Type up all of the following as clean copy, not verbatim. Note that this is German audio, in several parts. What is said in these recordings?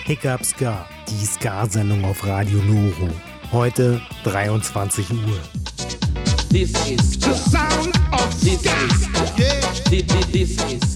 Hiccup Ska, die Ska-Sendung auf Radio Noro. Heute 23 Uhr. This is the sound of this is This is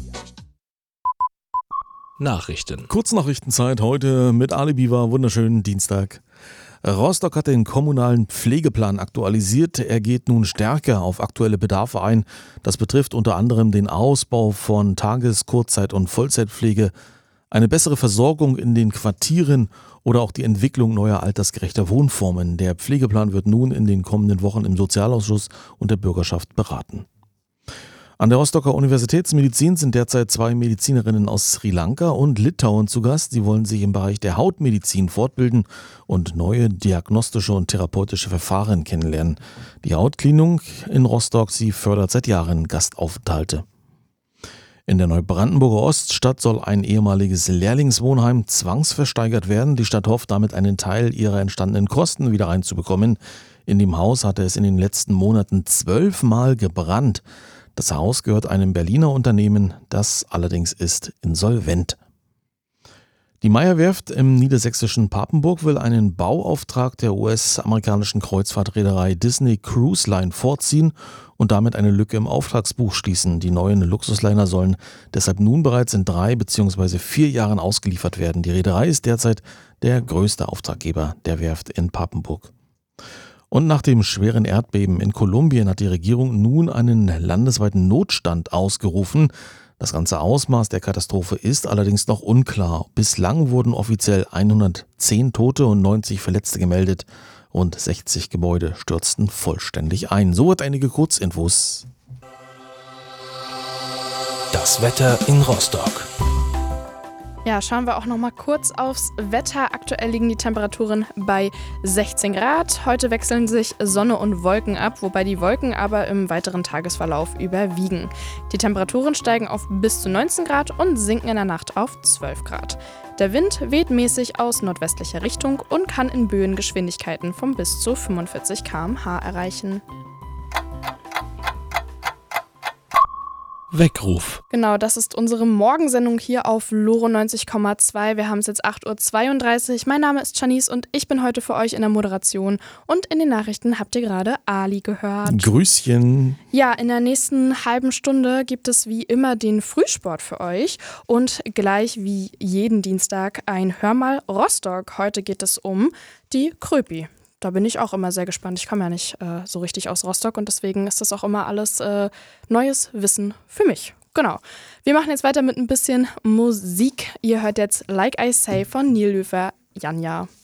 Nachrichten. Kurznachrichtenzeit heute mit Ali Biwa, wunderschönen Dienstag. Rostock hat den kommunalen Pflegeplan aktualisiert. Er geht nun stärker auf aktuelle Bedarfe ein. Das betrifft unter anderem den Ausbau von Tages-, Kurzzeit- und Vollzeitpflege, eine bessere Versorgung in den Quartieren oder auch die Entwicklung neuer altersgerechter Wohnformen. Der Pflegeplan wird nun in den kommenden Wochen im Sozialausschuss und der Bürgerschaft beraten. An der Rostocker Universitätsmedizin sind derzeit 2 Medizinerinnen aus Sri Lanka und Litauen zu Gast. Sie wollen sich im Bereich der Hautmedizin fortbilden und neue diagnostische und therapeutische Verfahren kennenlernen. Die Hautklinik in Rostock, sie fördert seit Jahren Gastaufenthalte. In der Neubrandenburger Oststadt soll ein ehemaliges Lehrlingswohnheim zwangsversteigert werden. Die Stadt hofft damit, einen Teil ihrer entstandenen Kosten wieder reinzubekommen. In dem Haus hatte es in den letzten Monaten 12 Mal gebrannt. Das Haus gehört einem Berliner Unternehmen, das allerdings ist insolvent. Die Meyer-Werft im niedersächsischen Papenburg will einen Bauauftrag der US-amerikanischen Kreuzfahrtreederei Disney Cruise Line vorziehen und damit eine Lücke im Auftragsbuch schließen. Die neuen Luxusliner sollen deshalb nun bereits in 3 bzw. 4 Jahren ausgeliefert werden. Die Reederei ist derzeit der größte Auftraggeber der Werft in Papenburg. Und nach dem schweren Erdbeben in Kolumbien hat die Regierung nun einen landesweiten Notstand ausgerufen. Das ganze Ausmaß der Katastrophe ist allerdings noch unklar. Bislang wurden offiziell 110 Tote und 90 Verletzte gemeldet. Rund 60 Gebäude stürzten vollständig ein. Soweit einige Kurzinfos. Das Wetter in Rostock. Ja, schauen wir auch noch mal kurz aufs Wetter. Aktuell liegen die Temperaturen bei 16 Grad. Heute wechseln sich Sonne und Wolken ab, wobei die Wolken aber im weiteren Tagesverlauf überwiegen. Die Temperaturen steigen auf bis zu 19 Grad und sinken in der Nacht auf 12 Grad. Der Wind weht mäßig aus nordwestlicher Richtung und kann in Böen Geschwindigkeiten von bis zu 45 km/h erreichen. Weckruf. Genau, das ist unsere Morgensendung hier auf Loro 90,2. Wir haben es jetzt 8.32 Uhr. Mein Name ist Janice und ich bin heute für euch in der Moderation. Und in den Nachrichten habt ihr gerade Ali gehört. Grüßchen. Ja, in der nächsten halben Stunde gibt es wie immer den Frühsport für euch. Und gleich wie jeden Dienstag ein Hör mal Rostock. Heute geht es um die Kröpi. Da bin ich auch immer sehr gespannt. Ich komme ja nicht so richtig aus Rostock und deswegen ist das auch immer alles neues Wissen für mich. Genau. Wir machen jetzt weiter mit ein bisschen Musik. Ihr hört jetzt Like I Say von Neil Löfer, Janja.